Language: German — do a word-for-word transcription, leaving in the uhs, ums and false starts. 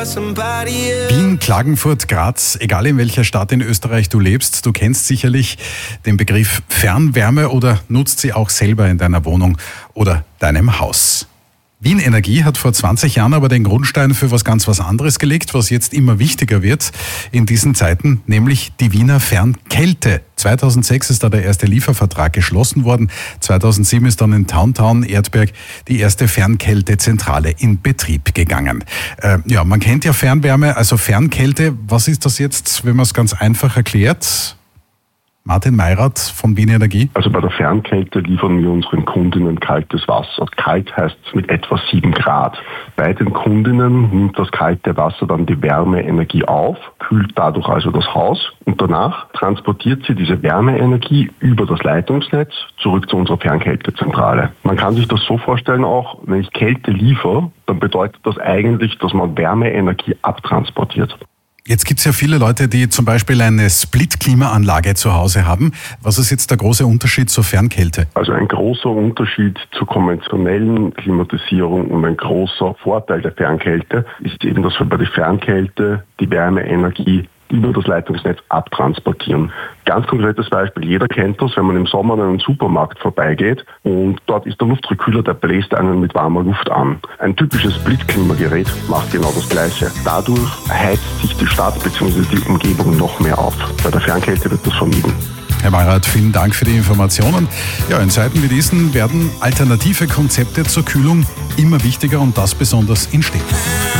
Wien, Klagenfurt, Graz, egal in welcher Stadt in Österreich du lebst, du kennst sicherlich den Begriff Fernwärme oder nutzt sie auch selber in deiner Wohnung oder deinem Haus. Wien Energie hat vor zwanzig Jahren aber den Grundstein für was ganz was anderes gelegt, was jetzt immer wichtiger wird in diesen Zeiten, nämlich die Wiener Fernkälte. zweitausendsechs ist da der erste Liefervertrag geschlossen worden. zweitausendsieben ist dann in Towntown Erdberg die erste Fernkältezentrale in Betrieb gegangen. Äh, ja, man kennt ja Fernwärme, also Fernkälte. Was ist das jetzt, wenn man es ganz einfach erklärt? Martin Meyrath von Wien Energie. Also bei der Fernkälte liefern wir unseren Kundinnen kaltes Wasser. Kalt heißt mit etwa sieben Grad. Bei den Kundinnen nimmt das kalte Wasser dann die Wärmeenergie auf, kühlt dadurch also das Haus und danach transportiert sie diese Wärmeenergie über das Leitungsnetz zurück zu unserer Fernkältezentrale. Man kann sich das so vorstellen auch, wenn ich Kälte liefere, dann bedeutet das eigentlich, dass man Wärmeenergie abtransportiert. Jetzt gibt es ja viele Leute, die zum Beispiel eine Split-Klimaanlage zu Hause haben. Was ist jetzt der große Unterschied zur Fernkälte? Also ein großer Unterschied zur konventionellen Klimatisierung und ein großer Vorteil der Fernkälte ist eben, dass wir bei der Fernkälte die Wärmeenergie über das Leitungsnetz abtransportieren. Ganz konkretes Beispiel, jeder kennt das, wenn man im Sommer an einem Supermarkt vorbeigeht und dort ist der Luftrückkühler, der bläst einen mit warmer Luft an. Ein typisches Splitklimagerät macht genau das Gleiche. Dadurch heizt sich die Stadt bzw. die Umgebung noch mehr auf. Bei der Fernkälte wird das vermieden. Herr Meyrath, vielen Dank für die Informationen. Ja, in Zeiten wie diesen werden alternative Konzepte zur Kühlung immer wichtiger und das besonders in Städten.